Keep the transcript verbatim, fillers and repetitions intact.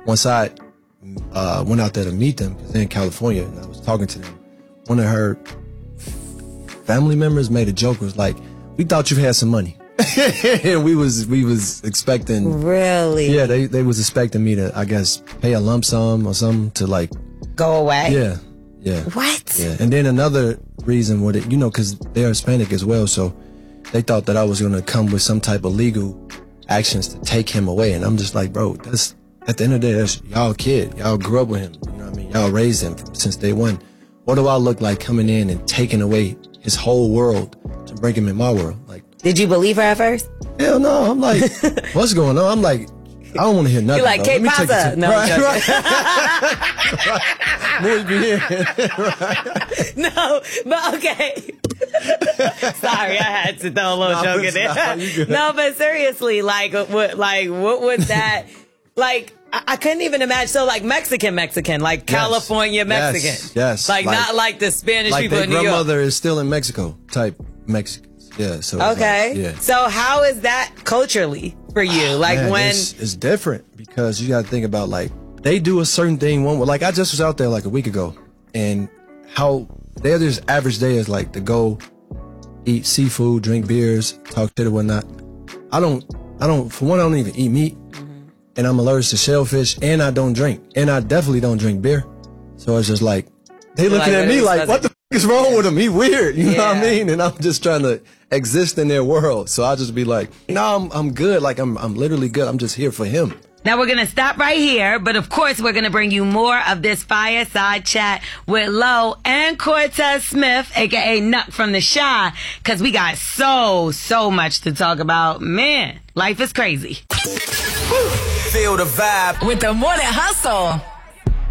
once I uh, went out there to meet them, because they're in California, and I was talking to them, one of her family members made a joke, was like, we thought you had some money. And we was we was expecting. Really? Yeah, they, they was expecting me to, I guess, pay a lump sum or something to like. Go away? Yeah, yeah. What? Yeah, and then another reason with it, you know, because they're Hispanic as well, so they thought that I was going to come with some type of legal actions to take him away. And I'm just like, bro, that's, at the end of the day, that's y'all kid. Y'all grew up with him. You know what I mean? Y'all raised him from, since day one. What do I look like coming in and taking away his whole world to bring him in my world? Like, did you believe her at first? Hell no. I'm like, what's going on? I'm like, I don't want to hear nothing. You're like, Kate Pasa. No, right, right. Muy bien. Right. No, but okay. Sorry, I had to throw a little no, joke in there. No, but seriously, like, what, like, what was that? Like, I, I couldn't even imagine. So, like, Mexican, Mexican, like yes. California Mexican. Yes, yes. Like, like, not like the Spanish like people in New York. Like, their grandmother is still in Mexico type Mexicans. Yeah, so. Okay. Like, yeah. So, how is that culturally for you? Like, Man, when. It's, it's different because you got to think about, like, they do a certain thing. One, like, I just was out there like a week ago, and how their just average day is like to go eat seafood, drink beers, talk shit or whatnot. I don't, I don't, for one, I don't even eat meat, mm-hmm. and I'm allergic to shellfish, and I don't drink, and I definitely don't drink beer. So it's just like, they You're looking like, at me like, what the f is wrong with him? He weird, you yeah. know what I mean? And I'm just trying to exist in their world. So I just be like, no, I'm, I'm good. Like, I'm, I'm literally good. I'm just here for him. Now we're going to stop right here, but of course we're going to bring you more of this fireside chat with Lo and Cortez Smith, aka Nuck from the Chi, because we got so, so much to talk about. Man, life is crazy. Feel the vibe with the Morning Hustle.